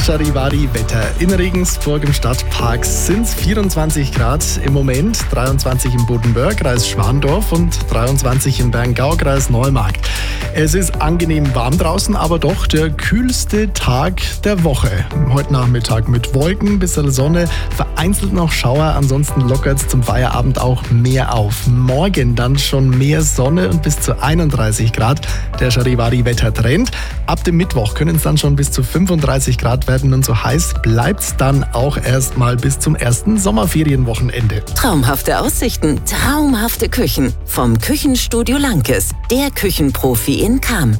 das Charivari-Wetter. In Regensburg im Stadtpark sind es 24 Grad im Moment, 23 im Bodenberg, Kreis Schwandorf und 23 im Berngau, Kreis Neumarkt. Es ist angenehm warm draußen, aber doch der kühlste Tag der Woche. Heute Nachmittag mit Wolken, bisschen Sonne, vereinzelt noch Schauer, ansonsten lockert es zum Feierabend auch mehr auf. Morgen dann schon mehr Sonne und bis zu 31 Grad. Der Charivari-Wetter-Trend. Ab dem Mittwoch können es dann schon bis zu 35 Grad werden und so heiß bleibt es dann auch erstmal bis zum ersten Sommerferienwochenende. Traumhafte Aussichten, traumhafte Küchen. Vom Küchenstudio Lankes, der Küchenprofi in Cham.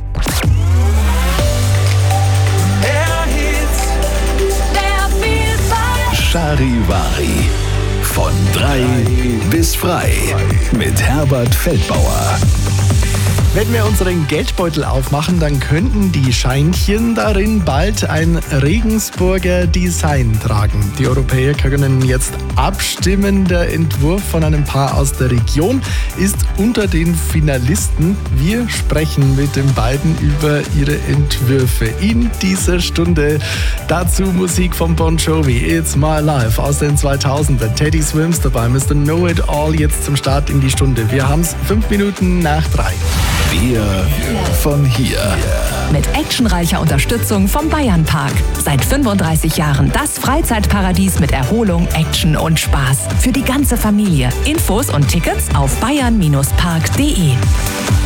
Charivari. Von 3 bis frei. Mit Herbert Feldbauer. Wenn wir unseren Geldbeutel aufmachen, dann könnten die Scheinchen darin bald ein Regensburger Design tragen. Die Europäer können jetzt abstimmen. Der Entwurf von einem Paar aus der Region ist unter den Finalisten. Wir sprechen mit den beiden über ihre Entwürfe in dieser Stunde. Dazu Musik von Bon Jovi, It's My Life aus den 2000er. Teddy Swims dabei, Mr. Know It All jetzt zum Start in die Stunde. Wir haben es 5 Minuten nach 3. Wir von hier. Mit actionreicher Unterstützung vom Bayernpark. Seit 35 Jahren das Freizeitparadies mit Erholung, Action und Spaß. Für die ganze Familie. Infos und Tickets auf bayern-park.de.